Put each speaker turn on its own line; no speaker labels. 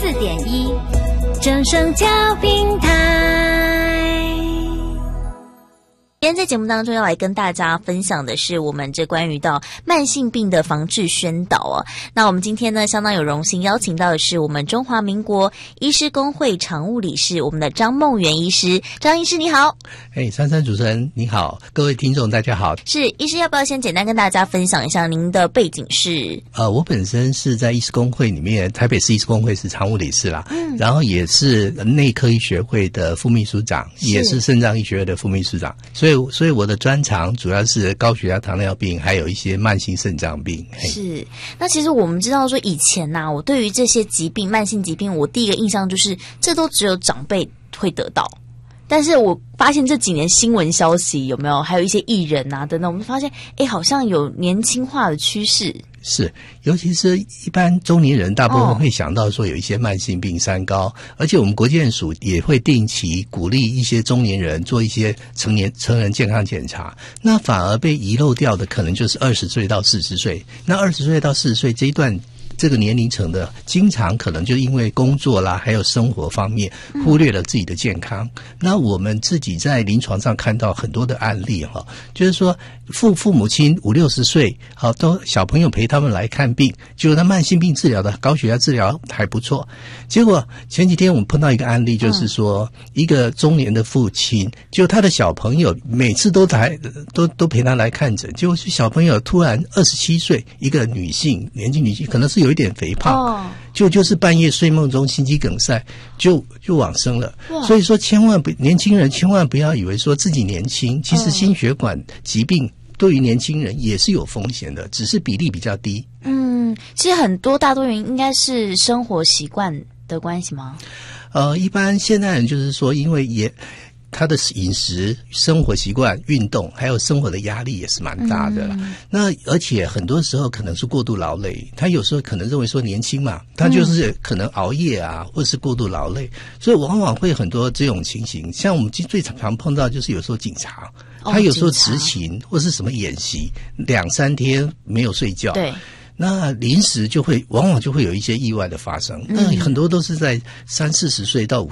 94.1正声调频台。
今天在节目当中要来跟大家分享的是我们这关于到慢性病的防治宣导哦。那我们今天呢相当有荣幸邀请到的是我们中华民国医师公会常务理事我们的张孟元医师。张医师你好。
珊珊主持人你好，各位听众大家好。
是医师要不要先简单跟大家分享一下您的背景是？
我本身是在医师公会里面，台北市医师公会是常务理事啦，然后也是内科医学会的副秘书长，也是肾脏医学会的副秘书长，所以我的专长主要是高血压、糖尿病，还有一些慢性肾脏病。
是，那其实我们知道说以前我对于这些疾病、慢性疾病，我第一个印象就是这都只有长辈会得到。但是我发现这几年新闻消息有没有，还有一些艺人等等，我们发现好像有年轻化的趋势。
是，尤其是一般中年人大部分会想到说有一些慢性病、三高，而且我们国健署也会定期鼓励一些中年人做一些成人健康检查，那反而被遗漏掉的可能就是20岁到40岁。那20岁到40岁这一段这个年龄层的，经常可能就因为工作啦，还有生活方面忽略了自己的健康。那我们自己在临床上看到很多的案例就是说父母亲50、60岁都小朋友陪他们来看病，结果他慢性病治疗的高血压治疗还不错。结果前几天我们碰到一个案例，就是说一个中年的父亲，就他的小朋友每次都陪他来看诊，结果是小朋友突然27岁，一个女性，年轻女性，可能是有一点肥胖，就是半夜睡梦中心肌梗塞就往生了。所以说年轻人千万不要以为说自己年轻，其实心血管疾病对于年轻人也是有风险的，只是比例比较低。
其实很多大多原因应该是生活习惯的关系吗？
一般现代人就是说因为他的饮食、生活习惯、运动，还有生活的压力也是蛮大的了。那而且很多时候可能是过度劳累，他有时候可能认为说年轻嘛，他就是可能熬夜或是过度劳累，所以往往会很多这种情形。像我们最常碰到就是有时候警察，他有时候执勤或是什么演习2、3天没有睡觉，对，那临时往往就会有一些意外的发生。那很多都是在30、40岁到